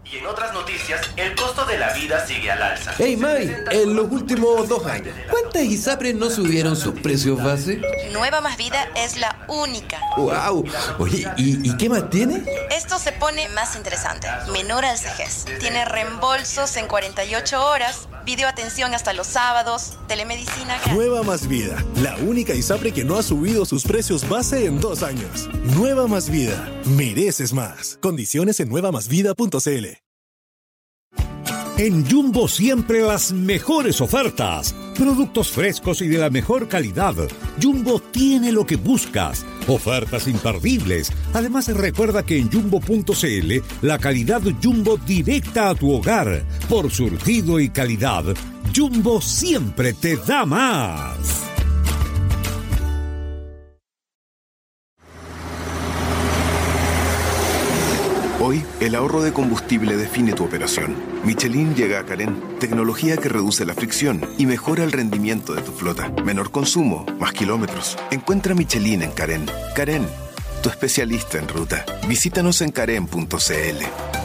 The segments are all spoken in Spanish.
Y en otras noticias, el costo de la vida sigue al alza. Hey Mai, en los últimos 2 años, ¿cuántas ISAPRES no subieron sus precios base? Nueva Más Vida es la única. ¡Wow! Oye, ¿y qué más tiene? Esto se pone más interesante. Menor al CEGES. Tiene reembolsos en 48 horas, videoatención hasta los sábados, telemedicina gratis. Nueva Más Vida, la única ISAPRE que no ha subido sus precios base en 2 años. Nueva Más Vida, mereces más. Condiciones en nuevamasvida.cl. En Jumbo siempre las mejores ofertas. Productos frescos y de la mejor calidad. Jumbo tiene lo que buscas. Ofertas imperdibles. Además recuerda que en Jumbo.cl la calidad Jumbo directa a tu hogar. Por surtido y calidad, Jumbo siempre te da más. Hoy, el ahorro de combustible define tu operación. Michelin llega a Carén, tecnología que reduce la fricción y mejora el rendimiento de tu flota. Menor consumo, más kilómetros. Encuentra Michelin en Carén. Carén, tu especialista en ruta. Visítanos en carén.cl.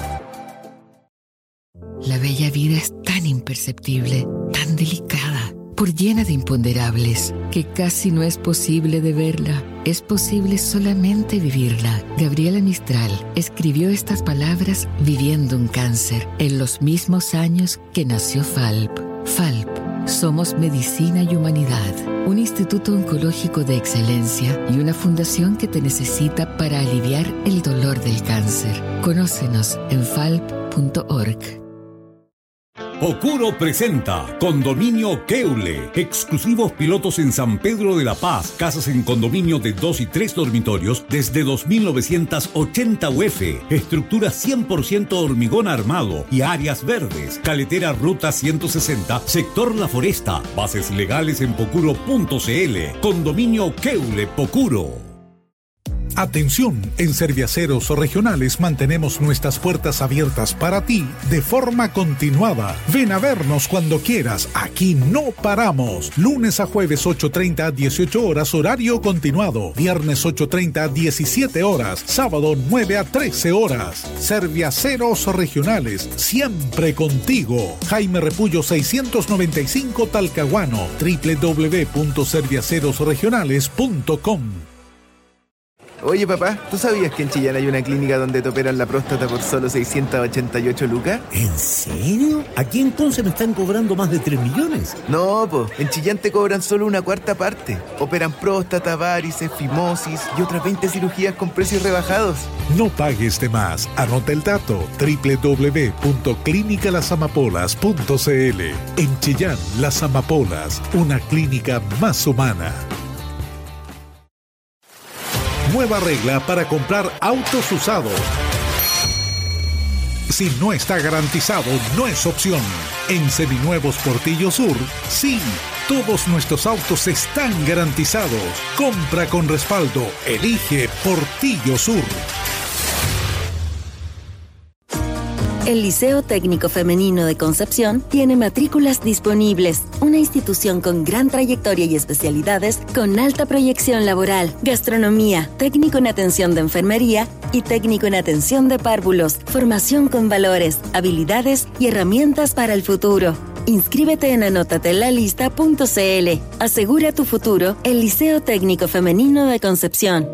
La bella vida es tan imperceptible, tan delicada, por llena de imponderables, que casi no es posible de verla. Es posible solamente vivirla. Gabriela Mistral escribió estas palabras viviendo un cáncer en los mismos años que nació FALP. FALP, somos medicina y humanidad, un instituto oncológico de excelencia y una fundación que te necesita para aliviar el dolor del cáncer. Conócenos en falp.org. Pocuro presenta Condominio Keule. Exclusivos pilotos en San Pedro de la Paz. Casas en condominio de 2 y 3 dormitorios desde 2.980 UF. Estructura 100% hormigón armado y áreas verdes. Caletera Ruta 160, sector La Foresta. Bases legales en pocuro.cl. Condominio Keule Pocuro. Atención, en Serviaceros Regionales mantenemos nuestras puertas abiertas para ti de forma continuada. Ven a vernos cuando quieras, aquí no paramos. Lunes a jueves 8:30 a 18 horas horario continuado. Viernes 8:30 a 17 horas. Sábado 9 a 13 horas. Serviaceros Regionales, siempre contigo. Jaime Repullo 695 Talcahuano. www.serviacerosregionales.com. Oye papá, ¿tú sabías que en Chillán hay una clínica donde te operan la próstata por solo 688 lucas? ¿En serio? Aquí en Conce me están cobrando más de 3 millones. No, po, en Chillán te cobran solo una cuarta parte. Operan próstata, varices, fimosis y otras 20 cirugías con precios rebajados. No pagues de más. Anota el dato: www.clinicalasamapolas.cl. En Chillán, Las Amapolas, una clínica más humana. Nueva regla para comprar autos usados. Si no está garantizado, no es opción. En Seminuevos Portillo Sur, sí, todos nuestros autos están garantizados. Compra con respaldo. Elige Portillo Sur. El Liceo Técnico Femenino de Concepción tiene matrículas disponibles. Una institución con gran trayectoria y especialidades con alta proyección laboral. Gastronomía, técnico en atención de enfermería y técnico en atención de párvulos. Formación con valores, habilidades y herramientas para el futuro. Inscríbete en anotatelalista.cl. Asegura tu futuro, el Liceo Técnico Femenino de Concepción.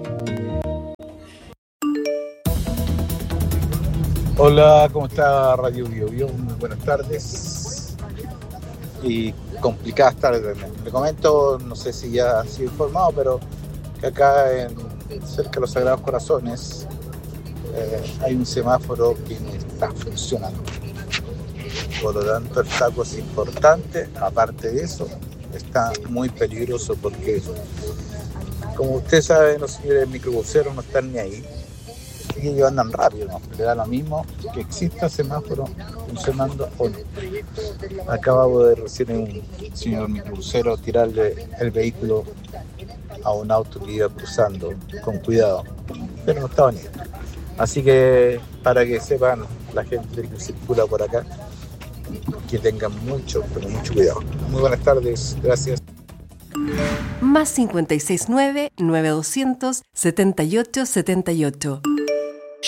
Hola, ¿cómo está Radio Bio Bio? Muy buenas tardes y complicadas tardes. Le comento, no sé si ya ha sido informado, pero que acá cerca de los Sagrados Corazones hay un semáforo que no está funcionando. Por lo tanto, el taco es importante. Aparte de eso, está muy peligroso porque, como usted sabe, los señores microbuseros no están ni ahí. Así que ellos andan rápido, ¿no? Le da lo mismo que exista semáforo funcionando o no. Acabo de recién un señor microbusero tirarle el vehículo a un auto que iba cruzando con cuidado, pero no estaba ni ahí. Así que para que sepan la gente que circula por acá, que tengan mucho, pero mucho cuidado. Muy buenas tardes, gracias. +569 9200 7878